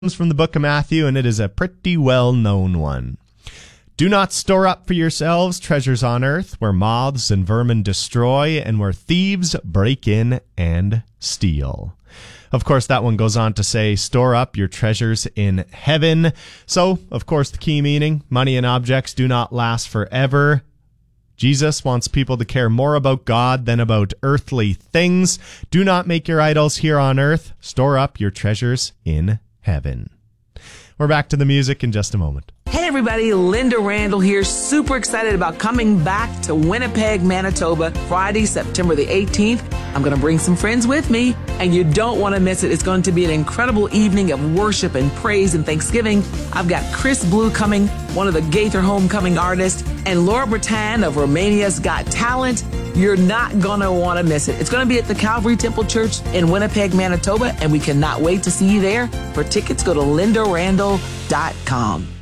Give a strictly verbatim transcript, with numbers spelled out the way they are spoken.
comes from the book of Matthew, and it is a pretty well-known one. Do not store up for yourselves treasures on earth, where moths and vermin destroy, and where thieves break in and steal. Of course, that one goes on to say, store up your treasures in heaven. So, of course, the key meaning, money and objects do not last forever. Jesus wants people to care more about God than about earthly things. Do not make your idols here on earth. Store up your treasures in heaven. We're back to the music in just a moment. Hey everybody, Linda Randall here, super excited about coming back to Winnipeg, Manitoba, Friday, September the eighteenth. I'm going to bring some friends with me, and you don't want to miss it. It's going to be an incredible evening of worship and praise and thanksgiving. I've got Chris Blue coming, one of the Gaither Homecoming artists, and Laura Bretan of Romania's Got Talent. You're not going to want to miss it. It's going to be at the Calvary Temple Church in Winnipeg, Manitoba, and we cannot wait to see you there. For tickets, go to linda randall dot com.